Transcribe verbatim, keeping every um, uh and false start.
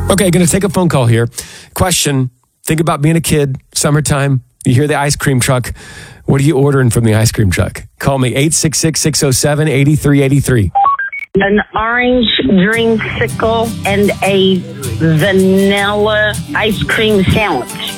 Okay, going to take a phone call here. Question, think about being a kid, summertime, you hear the ice cream truck. What are you ordering from the ice cream truck? Call me, eight six six, six oh seven, eight three eight three. An orange dreamsicle and a vanilla ice cream sandwich.